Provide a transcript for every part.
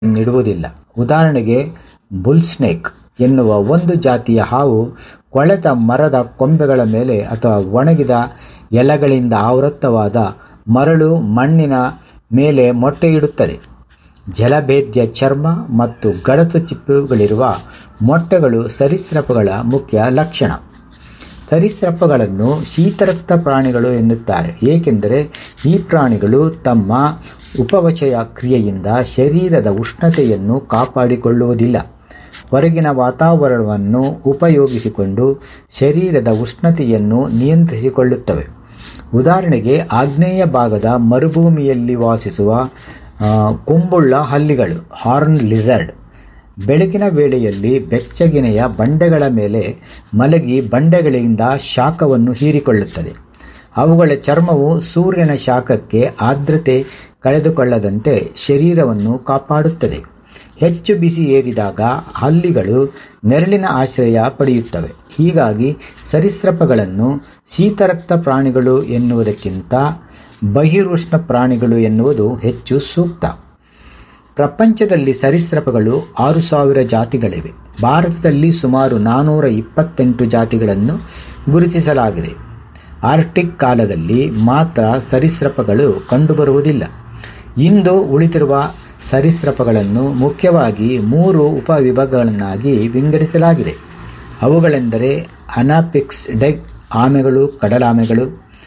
ನೀಡುವುದಿಲ್ಲ. ಉದಾಹರಣೆಗೆ ಬುಲ್ಸ್ನೇಕ್ ಎನ್ನುವ ಒಂದು ಜಾತಿಯ ಹಾವು ಕೊಳೆತ ಮರದ ಕೊಂಬೆಗಳ ಮೇಲೆ ಅಥವಾ ಒಣಗಿದ ಎಲೆಗಳಿಂದ ಆವೃತವಾದ ಮರಳು ಮಣ್ಣಿನ ಮೇಲೆ ಮೊಟ್ಟೆಯಿಡುತ್ತದೆ. ಜಲಭೇದ್ಯ ಚರ್ಮ ಮತ್ತು ಗಡಸು ಚಿಪ್ಪುಗಳಿರುವ ಮೊಟ್ಟೆಗಳು ಸರೀಸೃಪಗಳ ಮುಖ್ಯ ಲಕ್ಷಣ. ಸರೀಸೃಪಗಳನ್ನು ಶೀತರಕ್ತ ಪ್ರಾಣಿಗಳು ಎನ್ನುತ್ತಾರೆ, ಏಕೆಂದರೆ ಈ ಪ್ರಾಣಿಗಳು ತಮ್ಮ ಉಪಚಯ ಕ್ರಿಯೆಯಿಂದ ಶರೀರದ ಉಷ್ಣತೆಯನ್ನು ಕಾಪಾಡಿಕೊಳ್ಳುವುದಿಲ್ಲ. ಹೊರಗಿನ ವಾತಾವರಣವನ್ನು ಉಪಯೋಗಿಸಿಕೊಂಡು ಶರೀರದ ಉಷ್ಣತೆಯನ್ನು ನಿಯಂತ್ರಿಸಿಕೊಳ್ಳುತ್ತವೆ. ಉದಾಹರಣೆಗೆ ಆಗ್ನೇಯ ಭಾಗದ ಮರುಭೂಮಿಯಲ್ಲಿ ವಾಸಿಸುವ ಕೊಂಬುಳ್ಳ ಹಲ್ಲಿಗಳು, ಹಾರ್ನ್ ಲಿಝರ್ಡ್, ಬೆಳಗಿನ ವೇಳೆಯಲ್ಲಿ ಬೆಚ್ಚಗಿನೆಯ ಬಂಡೆಗಳ ಮೇಲೆ ಮಲಗಿ ಬಂಡೆಗಳಿಂದ ಶಾಖವನ್ನು ಹೀರಿಕೊಳ್ಳುತ್ತದೆ. ಅವುಗಳ ಚರ್ಮವು ಸೂರ್ಯನ ಶಾಖಕ್ಕೆ ಆರ್ದ್ರತೆ ಕಳೆದುಕೊಳ್ಳದಂತೆ ಶರೀರವನ್ನು ಕಾಪಾಡುತ್ತದೆ. ಹೆಚ್ಚು ಬಿಸಿ ಏರಿದಾಗ ಹಲ್ಲಿಗಳು ನೆರಳಿನ ಆಶ್ರಯ ಪಡೆಯುತ್ತವೆ. ಹೀಗಾಗಿ ಸರೀಸೃಪಗಳನ್ನು ಶೀತರಕ್ತ ಪ್ರಾಣಿಗಳು ಎನ್ನುವುದಕ್ಕಿಂತ ಬಹಿರುಷ್ಣ ಪ್ರಾಣಿಗಳು ಎನ್ನುವುದು ಹೆಚ್ಚು ಸೂಕ್ತ. ಪ್ರಪಂಚದಲ್ಲಿ ಸರೀಸೃಪಗಳು 6,000 ಜಾತಿಗಳಿವೆ. ಭಾರತದಲ್ಲಿ ಸುಮಾರು 428 ಜಾತಿಗಳನ್ನು ಗುರುತಿಸಲಾಗಿದೆ. ಆರ್ಕ್ಟಿಕ್ ಕಾಲದಲ್ಲಿ ಮಾತ್ರ ಸರೀಸೃಪಗಳು ಕಂಡುಬರುವುದಿಲ್ಲ. ಇಂದು ಉಳಿದಿರುವ ಸರೀಸೃಪಗಳನ್ನು ಮುಖ್ಯವಾಗಿ 3 ಉಪವಿಭಾಗಗಳನ್ನಾಗಿ ವಿಂಗಡಿಸಲಾಗಿದೆ. ಅವುಗಳೆಂದರೆ ಅನಾಫಿಕ್ಸ್ಡ್ ಆಮೆಗಳು, ಕಡಲಾಮೆಗಳು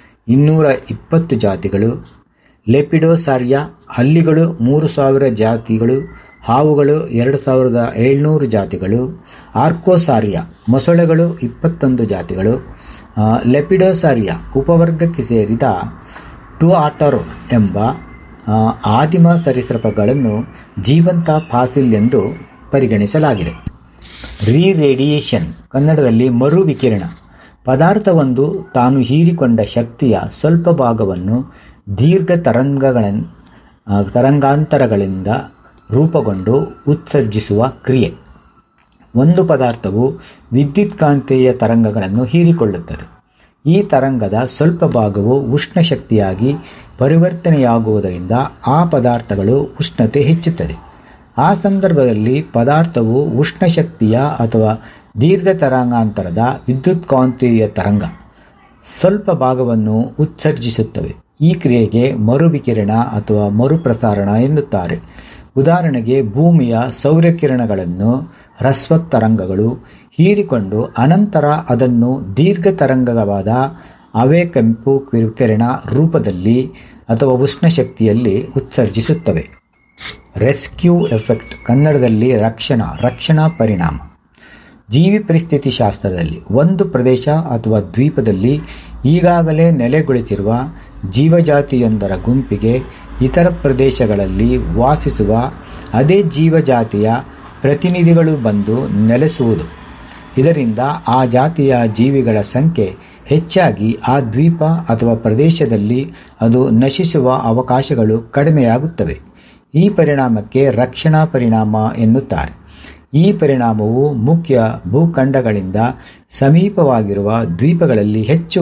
220 ಜಾತಿಗಳು, ಲೆಪಿಡೋಸಾರಿಯಾ ಹಲ್ಲಿಗಳು 3,000 ಜಾತಿಗಳು, ಹಾವುಗಳು 2,700 ಜಾತಿಗಳು, ಆರ್ಕೋಸಾರಿಯಾ ಮೊಸಳೆಗಳು 21 ಜಾತಿಗಳು, ಲೆಪಿಡೋಸಾರಿಯಾ ಉಪವರ್ಗಕ್ಕೆ ಸೇರಿದ ಟುಆಟರ್ ಎಂಬ ಆದಿಮ ಸರೀಸೃಪಗಳನ್ನು ಜೀವಂತ ಫಾಸಿಲ್ ಎಂದು ಪರಿಗಣಿಸಲಾಗಿದೆ. ರೀರೇಡಿಯೇಷನ್, ಕನ್ನಡದಲ್ಲಿ ಮರು ವಿಕಿರಣ. ಪದಾರ್ಥವೊಂದು ತಾನು ಹೀರಿಕೊಂಡ ಶಕ್ತಿಯ ಸ್ವಲ್ಪ ಭಾಗವನ್ನು ದೀರ್ಘ ತರಂಗಾಂತರಗಳಿಂದ ರೂಪುಗೊಂಡು ಉತ್ಸರ್ಜಿಸುವ ಕ್ರಿಯೆ. ಒಂದು ಪದಾರ್ಥವು ವಿದ್ಯುತ್ಕಾಂತೀಯ ತರಂಗಗಳನ್ನು ಹೀರಿಕೊಳ್ಳುತ್ತದೆ. ಈ ತರಂಗದ ಸ್ವಲ್ಪ ಭಾಗವು ಉಷ್ಣ ಶಕ್ತಿಯಾಗಿ ಪರಿವರ್ತನೆಯಾಗುವುದರಿಂದ ಆ ಪದಾರ್ಥಗಳು ಉಷ್ಣತೆ ಹೆಚ್ಚುತ್ತದೆ. ಆ ಸಂದರ್ಭದಲ್ಲಿ ಪದಾರ್ಥವು ಉಷ್ಣಶಕ್ತಿಯ ಅಥವಾ ದೀರ್ಘ ತರಂಗಾಂತರದ ವಿದ್ಯುತ್ಕಾಂತೀಯ ತರಂಗ ಸ್ವಲ್ಪ ಭಾಗವನ್ನು ಉತ್ಸರ್ಜಿಸುತ್ತವೆ. ಈ ಕ್ರಿಯೆಗೆ ಮರುವಿಕಿರಣ ಅಥವಾ ಮರುಪ್ರಸಾರಣ ಎನ್ನುತ್ತಾರೆ. ಉದಾಹರಣೆಗೆ ಭೂಮಿಯ ಸೌರಕಿರಣಗಳನ್ನು ಹ್ರಸ್ವ ತರಂಗಗಳು ಹೀರಿಕೊಂಡು ಅನಂತರ ಅದನ್ನು ದೀರ್ಘ ತರಂಗವಾದ ಕೆಂಪು ವಿಕಿರಣ ರೂಪದಲ್ಲಿ ಅಥವಾ ಉಷ್ಣಶಕ್ತಿಯಲ್ಲಿ ಉತ್ಸರ್ಜಿಸುತ್ತವೆ. ರೆಸ್ಕ್ಯೂ ಎಫೆಕ್ಟ್, ಕನ್ನಡದಲ್ಲಿ ರಕ್ಷಣಾ ಪರಿಣಾಮ. ಜೀವಿ ಪರಿಸ್ಥಿತಿ ಶಾಸ್ತ್ರದಲ್ಲಿ ಒಂದು ಪ್ರದೇಶ ಅಥವಾ ದ್ವೀಪದಲ್ಲಿ ಈಗಾಗಲೇ ನೆಲೆಗೊಳಿಸಿರುವ ಜೀವಜಾತಿಯೊಂದರ ಗುಂಪಿಗೆ ಇತರ ಪ್ರದೇಶಗಳಲ್ಲಿ ವಾಸಿಸುವ ಅದೇ ಜೀವಜಾತಿಯ ಪ್ರತಿನಿಧಿಗಳು ಬಂದು ನೆಲೆಸುವುದು. ಇದರಿಂದ ಆ ಜಾತಿಯ ಜೀವಿಗಳ ಸಂಖ್ಯೆ ಹೆಚ್ಚಾಗಿ ಆ ದ್ವೀಪ ಅಥವಾ ಪ್ರದೇಶದಲ್ಲಿ ಅದು ನಶಿಸುವ ಅವಕಾಶಗಳು ಕಡಿಮೆಯಾಗುತ್ತವೆ. ಈ ಪರಿಣಾಮಕ್ಕೆ ರಕ್ಷಣಾ ಪರಿಣಾಮ ಎನ್ನುತ್ತಾರೆ. ಈ ಪರಿಣಾಮವು ಮುಖ್ಯ ಭೂಖಂಡಗಳಿಂದ ಸಮೀಪವಾಗಿರುವ ದ್ವೀಪಗಳಲ್ಲಿ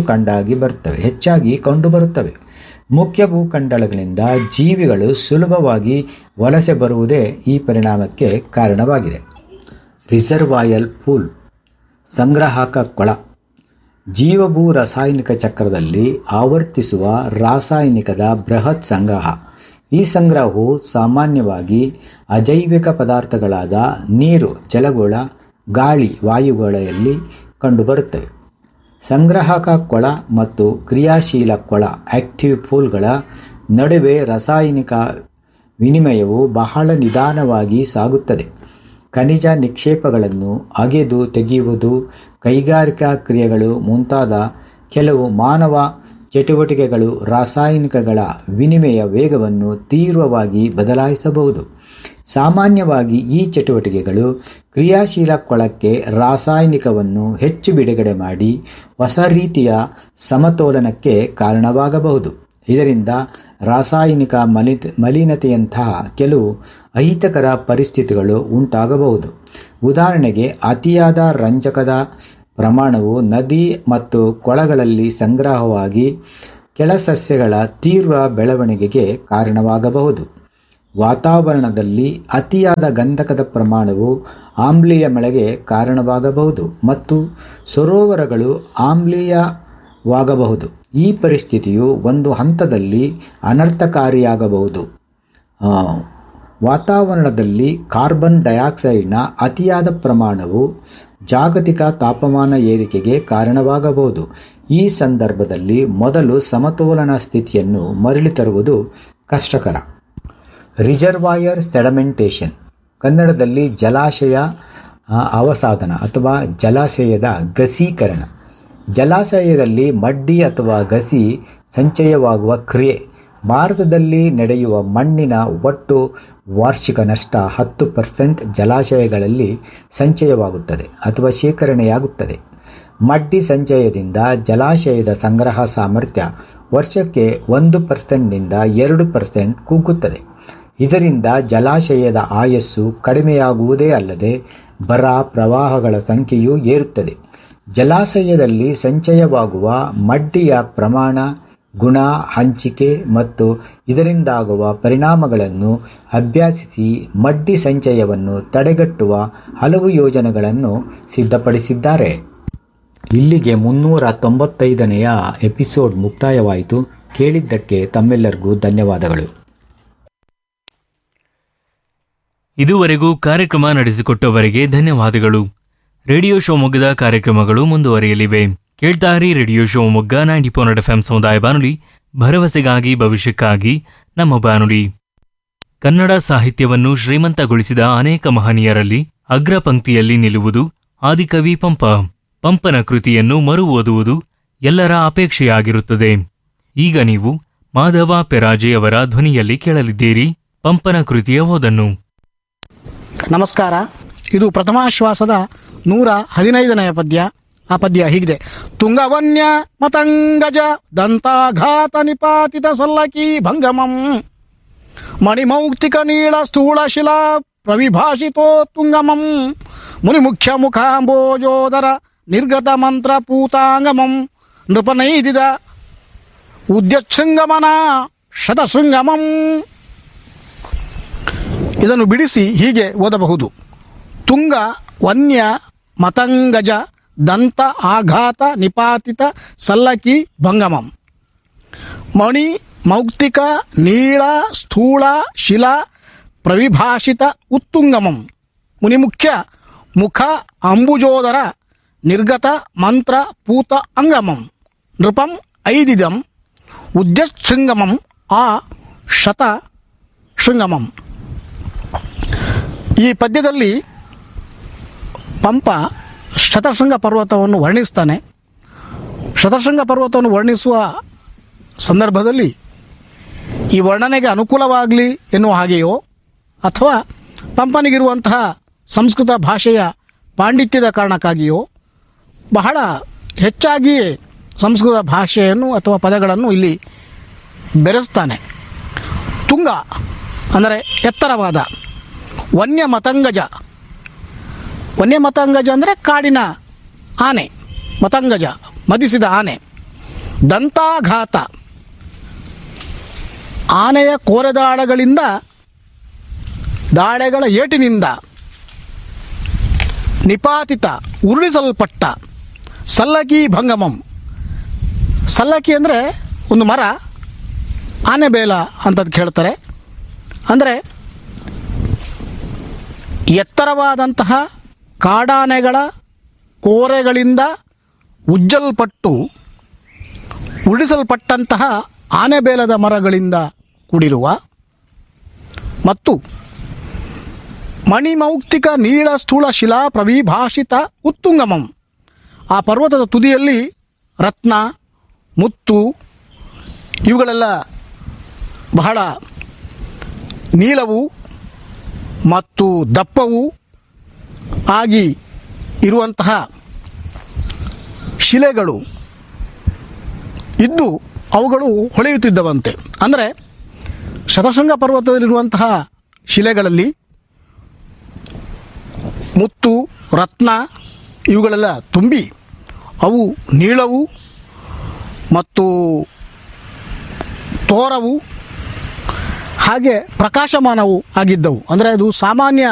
ಹೆಚ್ಚಾಗಿ ಕಂಡುಬರುತ್ತವೆ. ಮುಖ್ಯ ಭೂಖಂಡಗಳಿಂದ ಜೀವಿಗಳು ಸುಲಭವಾಗಿ ವಲಸೆ ಬರುವುದೇ ಈ ಪರಿಣಾಮಕ್ಕೆ ಕಾರಣವಾಗಿದೆ. ರಿಸರ್ವಾಯರ್ ಪೂಲ್, ಸಂಗ್ರಾಹಕ ಕೊಳ. ಜೀವಭೂ ರಾಸಾಯನಿಕ ಚಕ್ರದಲ್ಲಿ ಆವರ್ತಿಸುವ ರಾಸಾಯನಿಕದ ಬೃಹತ್ ಸಂಗ್ರಹ. ಈ ಸಂಗ್ರಹವು ಸಾಮಾನ್ಯವಾಗಿ ಅಜೈವಿಕ ಪದಾರ್ಥಗಳಾದ ನೀರು, ಜಲಗೋಳ, ಗಾಳಿ, ವಾಯುಗಳಲ್ಲಿ ಕಂಡುಬರುತ್ತವೆ. ಸಂಗ್ರಾಹಕ ಕೊಳ ಮತ್ತು ಕ್ರಿಯಾಶೀಲ ಕೊಳ ಆಕ್ಟಿವ್ ಪೂಲ್ಗಳ ನಡುವೆ ರಾಸಾಯನಿಕ ವಿನಿಮಯವು ಬಹಳ ನಿಧಾನವಾಗಿ ಸಾಗುತ್ತದೆ. ಖನಿಜ ನಿಕ್ಷೇಪಗಳನ್ನು ಅಗೆದು ತೆಗೆಯುವುದು, ಕೈಗಾರಿಕಾ ಕ್ರಿಯೆಗಳು ಮುಂತಾದ ಕೆಲವು ಮಾನವ ಚಟುವಟಿಕೆಗಳು ರಾಸಾಯನಿಕಗಳ ವಿನಿಮಯ ವೇಗವನ್ನು ತೀವ್ರವಾಗಿ ಬದಲಾಯಿಸಬಹುದು. ಸಾಮಾನ್ಯವಾಗಿ ಈ ಚಟುವಟಿಕೆಗಳು ಕ್ರಿಯಾಶೀಲ ಕೊಳಕ್ಕೆ ರಾಸಾಯನಿಕವನ್ನು ಹೆಚ್ಚು ಬಿಡುಗಡೆ ಮಾಡಿ ಹೊಸ ರೀತಿಯ ಸಮತೋಲನಕ್ಕೆ ಕಾರಣವಾಗಬಹುದು. ಇದರಿಂದ ರಾಸಾಯನಿಕ ಮಲಿನತೆಯಂತಹ ಕೆಲವು ಅಹಿತಕರ ಪರಿಸ್ಥಿತಿಗಳು ಉಂಟಾಗಬಹುದು. ಉದಾಹರಣೆಗೆ ಅತಿಯಾದ ರಂಜಕದ ಪ್ರಮಾಣವು ನದಿ ಮತ್ತು ಕೊಳಗಳಲ್ಲಿ ಸಂಗ್ರಹವಾಗಿ ಕೆಳಸಸ್ಯಗಳ ತೀವ್ರ ಬೆಳವಣಿಗೆಗೆ ಕಾರಣವಾಗಬಹುದು. ವಾತಾವರಣದಲ್ಲಿ ಅತಿಯಾದ ಗಂಧಕದ ಪ್ರಮಾಣವು ಆಮ್ಲೀಯ ಮಳೆಗೆ ಕಾರಣವಾಗಬಹುದು ಮತ್ತು ಸರೋವರಗಳು ಆಮ್ಲೀಯವಾಗಬಹುದು. ಈ ಪರಿಸ್ಥಿತಿಯು ಒಂದು ಹಂತದಲ್ಲಿ ಅನರ್ಥಕಾರಿಯಾಗಬಹುದು. ವಾತಾವರಣದಲ್ಲಿ ಕಾರ್ಬನ್ ಡೈಆಕ್ಸೈಡ್ನ ಅತಿಯಾದ ಪ್ರಮಾಣವು ಜಾಗತಿಕ ತಾಪಮಾನ ಏರಿಕೆಗೆ ಕಾರಣವಾಗಬಹುದು. ಈ ಸಂದರ್ಭದಲ್ಲಿ ಮೊದಲು ಸಮತೋಲನ ಸ್ಥಿತಿಯನ್ನು ಮರಳಿ ತರುವುದು ಕಷ್ಟಕರ. ರಿಸರ್ವಾಯರ್ ಸೆಡಮೆಂಟೇಷನ್, ಕನ್ನಡದಲ್ಲಿ ಜಲಾಶಯ ಅವಸಾದನ ಅಥವಾ ಜಲಾಶಯದ ಗಸೀಕರಣ. ಜಲಾಶಯದಲ್ಲಿ ಮಡ್ಡಿ ಅಥವಾ ಗಸಿ ಸಂಚಯವಾಗುವ ಕ್ರಿಯೆ. ಭಾರತದಲ್ಲಿ ನಡೆಯುವ ಮಣ್ಣಿನ ಒಟ್ಟು ವಾರ್ಷಿಕ ನಷ್ಟ 10% ಜಲಾಶಯಗಳಲ್ಲಿ ಸಂಚಯವಾಗುತ್ತದೆ ಅಥವಾ ಶೇಖರಣೆಯಾಗುತ್ತದೆ. ಮಡ್ಡಿ ಸಂಚಯದಿಂದ ಜಲಾಶಯದ ಸಂಗ್ರಹ ಸಾಮರ್ಥ್ಯ ವರ್ಷಕ್ಕೆ 1%ನಿಂದ 2% ಕುಗ್ಗುತ್ತದೆ. ಇದರಿಂದ ಜಲಾಶಯದ ಆಯಸ್ಸು ಕಡಿಮೆಯಾಗುವುದೇ ಅಲ್ಲದೆ ಬರ ಪ್ರವಾಹಗಳ ಸಂಖ್ಯೆಯೂ ಏರುತ್ತದೆ. ಜಲಾಶಯದಲ್ಲಿ ಸಂಚಯವಾಗುವ ಮಡ್ಡಿಯ ಪ್ರಮಾಣ, ಗುಣ, ಹಂಚಿಕೆ ಮತ್ತು ಇದರಿಂದಾಗುವ ಪರಿಣಾಮಗಳನ್ನು ಅಭ್ಯಸಿಸಿ ಮಡ್ಡಿ ಸಂಚಯವನ್ನು ತಡೆಗಟ್ಟುವ ಹಲವು ಯೋಜನೆಗಳನ್ನು ಸಿದ್ಧಪಡಿಸಿದ್ದಾರೆ. ಇಲ್ಲಿಗೆ 395ನೆಯ ಎಪಿಸೋಡ್ ಮುಕ್ತಾಯವಾಯಿತು. ಕೇಳಿದ್ದಕ್ಕೆ ತಮ್ಮೆಲ್ಲರಿಗೂ ಧನ್ಯವಾದಗಳು. ಇದುವರೆಗೂ ಕಾರ್ಯಕ್ರಮ ನಡೆಸಿಕೊಟ್ಟವರಿಗೆ ಧನ್ಯವಾದಗಳು. ರೇಡಿಯೋ ಶಿವಮೊಗ್ಗದ ಕಾರ್ಯಕ್ರಮಗಳು ಮುಂದುವರಿಯಲಿವೆ. ಕೇಳ್ತಾರಿ ರೇಡಿಯೋ ಶಿವಮೊಗ್ಗ 90.4 FM ಸಮುದಾಯ ಬಾನುಲಿ, ಭರವಸೆಗಾಗಿ ಭವಿಷ್ಯಕ್ಕಾಗಿ ನಮ್ಮ ಬಾನುಲಿ. ಕನ್ನಡ ಸಾಹಿತ್ಯವನ್ನು ಶ್ರೀಮಂತಗೊಳಿಸಿದ ಅನೇಕ ಮಹನೀಯರಲ್ಲಿ ಅಗ್ರ ಪಂಕ್ತಿಯಲ್ಲಿ ನಿಲ್ಲುವುದು ಆದಿಕವಿ ಪಂಪ. ಪಂಪನ ಕೃತಿಯನ್ನು ಮರು ಓದುವುದು ಎಲ್ಲರ ಅಪೇಕ್ಷೆಯಾಗಿರುತ್ತದೆ. ಈಗ ನೀವು ಮಾಧವ ಪೆರಾಜೆಯವರ ಧ್ವನಿಯಲ್ಲಿ ಕೇಳಲಿದ್ದೀರಿ ಪಂಪನ ಕೃತಿಯ ಓದನ್ನು. ನಮಸ್ಕಾರ. ಇದು ಪ್ರಥಮಾಶ್ವಾಸದ 115ನೆಯ ಪದ್ಯ. ಆ ಪದ್ಯ ಹೀಗಿದೆ. ತುಂಗವನ್ಯ ಮತಂಗಜ ದಂತಾಘಾತ ನಿಪಾತಿತ ಸಲ್ಲಕಿ ಭಂಗಮಂ ಮಣಿಮೌಕ್ತಿಕ ನೀಳ ಸ್ಥೂಳ ಶಿಲಾ ಪ್ರವಿಭಾಷಿತೋ ತುಂಗಮಂ ಮುನಿಮುಖ್ಯ ಮುಖಾಂಬೋಜೋದರ ನಿರ್ಗತ ಮಂತ್ರ ಪೂತಾಂಗಮಂ ನೃಪನೈದಿದ ಉದ್ಯಶೃಂಗಮನ ಶತಶೃಂಗಮಂ. ಇದನ್ನು ಬಿಡಿಸಿ ಹೀಗೆ ಓದಬಹುದು. ತುಂಗ ವನ್ಯ ಮತಂಗಜ ದಂತ ಆಘಾತ ನಿಪಾತಿತ ಸಲ್ಲಕಿ ಭಂಗಮಂ ಮಣಿ ಮೌಕ್ತಿಕ ನೀಳ ಸ್ಥೂಳ ಶಿಲಾ ಪ್ರವಿಭಾಷಿತ ಉತ್ತುಂಗಮಂ ಮುನಿಮುಖ್ಯ ಮುಖ ಅಂಬುಜೋದರ ನಿರ್ಗತ ಮಂತ್ರ ಪೂತ ಅಂಗಮಂ ನೃಪಂ ಐದಿದಂ ಉದ್ಯಶೃಂಗಮಂ ಆ ಶತ ಶೃಂಗಮಂ. ಈ ಪದ್ಯದಲ್ಲಿ ಪಂಪ ಶತಶೃಂಗ ಪರ್ವತವನ್ನು ವರ್ಣಿಸ್ತಾನೆ. ಶತಶೃಂಗ ಪರ್ವತವನ್ನು ವರ್ಣಿಸುವ ಸಂದರ್ಭದಲ್ಲಿ ಈ ವರ್ಣನೆಗೆ ಅನುಕೂಲವಾಗಲಿ ಎನ್ನುವ ಹಾಗೆಯೋ ಅಥವಾ ಪಂಪನಿಗಿರುವಂತಹ ಸಂಸ್ಕೃತ ಭಾಷೆಯ ಪಾಂಡಿತ್ಯದ ಕಾರಣಕ್ಕಾಗಿಯೋ ಬಹಳ ಹೆಚ್ಚಾಗಿಯೇ ಸಂಸ್ಕೃತ ಭಾಷೆಯನ್ನು ಅಥವಾ ಪದಗಳನ್ನು ಇಲ್ಲಿ ಬೆರೆಸ್ತಾನೆ. ತುಂಗ ಅಂದರೆ ಎತ್ತರವಾದ, ವನ್ಯ ಮತಂಗಜ, ವನ್ಯ ಮತಂಗಜ ಅಂದರೆ ಕಾಡಿನ ಆನೆ, ಮತಂಗಜ ಮದಿಸಿದ ಆನೆ. ದಂತಾಘಾತ, ಆನೆಯ ಕೋರೆದಾಳಗಳಿಂದ, ದಾಳೆಗಳ ಏಟಿನಿಂದ ನಿಪಾತಿತ ಉರುಳಿಸಲ್ಪಟ್ಟ ಸಲ್ಲಕಿ ಭಂಗಮಂ. ಸಲ್ಲಕಿ ಅಂದರೆ ಒಂದು ಮರ, ಆನೆ ಬೇಲ ಅಂತದ್ದು ಹೇಳ್ತಾರೆ. ಅಂದರೆ ಎತ್ತರವಾದಂತಹ ಕಾಡಾನೆಗಳ ಕೋರೆಗಳಿಂದ ಉಜ್ಜಲ್ಪಟ್ಟು ಉರುಳಿಸಲ್ಪಟ್ಟಂತಹ ಆನೆಬೇಲದ ಮರಗಳಿಂದ ಕೂಡಿರುವ ಮತ್ತು ಮಣಿಮೌಕ್ತಿಕ ನೀಳ ಸ್ಥೂಳ ಶಿಲಾ ಪ್ರವಿಭಾಷಿತ ಉತ್ತುಂಗಮಂ. ಆ ಪರ್ವತದ ತುದಿಯಲ್ಲಿ ರತ್ನ, ಮುತ್ತು ಇವುಗಳೆಲ್ಲ ಬಹಳ ನೀಳವು ಮತ್ತು ದಪ್ಪವು ಆಗಿ ಇರುವಂತಹ ಶಿಲೆಗಳು ಇದ್ದು ಅವುಗಳು ಹೊಳೆಯುತ್ತಿದ್ದವಂತೆ. ಅಂದರೆ ಶತಶೃಂಗ ಪರ್ವತದಲ್ಲಿರುವಂತಹ ಶಿಲೆಗಳಲ್ಲಿ ಮುತ್ತು, ರತ್ನ ಇವುಗಳೆಲ್ಲ ತುಂಬಿ ಅವು ನೀಳವು ಮತ್ತು ತೋರವು ಹಾಗೆ ಪ್ರಕಾಶಮಾನವೂ ಆಗಿದ್ದವು. ಅಂದರೆ ಅದು ಸಾಮಾನ್ಯ